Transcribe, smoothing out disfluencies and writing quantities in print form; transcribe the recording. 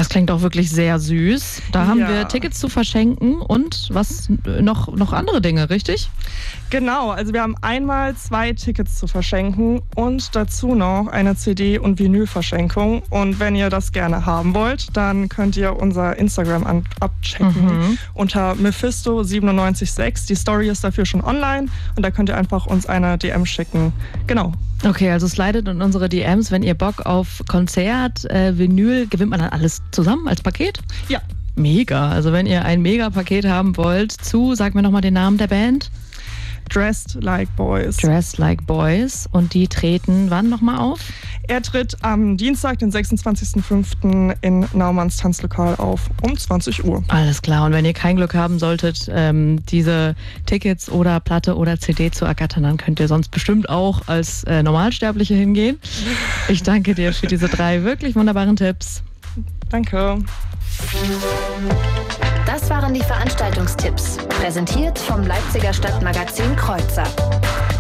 Das klingt auch wirklich sehr süß. Da haben wir Tickets zu verschenken und was noch andere Dinge, richtig? Genau, also wir haben einmal 2 Tickets zu verschenken und dazu noch eine CD- und Vinylverschenkung. Und wenn ihr das gerne haben wollt, dann könnt ihr unser Instagram abchecken unter Mephisto976. Die Story ist dafür schon online und da könnt ihr einfach uns eine DM schicken. Genau. Okay, also slidet in unsere DMs, wenn ihr Bock auf Konzert, Vinyl, gewinnt man dann alles zusammen als Paket? Ja. Mega, also wenn ihr ein Mega-Paket haben wollt sag mir nochmal den Namen der Band. Dressed Like Boys. Dressed Like Boys. Und die treten wann nochmal auf? Er tritt am Dienstag, den 26.05. in Naumanns Tanzlokal auf um 20 Uhr. Alles klar. Und wenn ihr kein Glück haben solltet, diese Tickets oder Platte oder CD zu ergattern, dann könnt ihr sonst bestimmt auch als Normalsterbliche hingehen. Ich danke dir für diese 3 wirklich wunderbaren Tipps. Danke. Das waren die Veranstaltungstipps, präsentiert vom Leipziger Stadtmagazin Kreuzer.